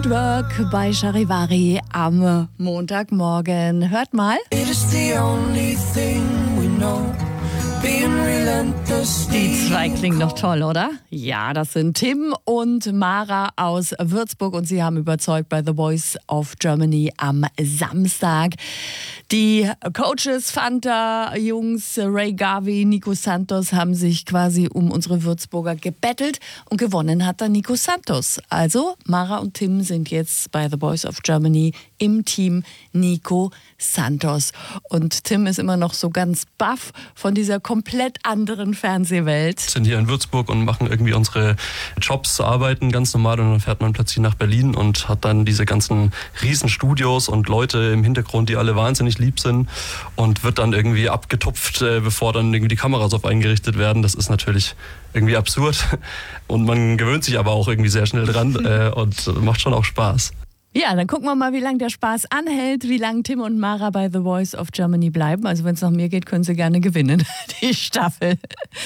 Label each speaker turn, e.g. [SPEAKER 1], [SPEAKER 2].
[SPEAKER 1] at Work bei Charivari am Montagmorgen. Hört mal.
[SPEAKER 2] It is the only thing we know.
[SPEAKER 1] Die zwei klingen doch toll, oder? Ja, das sind Tim und Mara aus Würzburg und sie haben überzeugt bei The Voice of Germany am Samstag. Die Coaches, Fanta-Jungs, Ray Garvey, Nico Santos haben sich quasi um unsere Würzburger gebettelt und gewonnen hat dann Nico Santos. Also Mara und Tim sind jetzt bei The Voice of Germany im Team Nico Santos. Und Tim ist immer noch so ganz baff von dieser komplett anderen Fernsehwelt.
[SPEAKER 3] Wir sind hier in Würzburg und machen irgendwie unsere Jobs, arbeiten ganz normal und dann fährt man plötzlich nach Berlin und hat dann diese ganzen Riesenstudios und Leute im Hintergrund, die alle wahnsinnig lieb sind und wird dann irgendwie abgetupft, bevor dann irgendwie die Kameras auf einen gerichtet werden. Das ist natürlich irgendwie absurd und man gewöhnt sich aber auch irgendwie sehr schnell dran und macht schon auch Spaß.
[SPEAKER 1] Ja, dann gucken wir mal, wie lange der Spaß anhält, wie lange Tim und Mara bei The Voice of Germany bleiben. Also wenn es nach mir geht, können sie gerne gewinnen, die Staffel.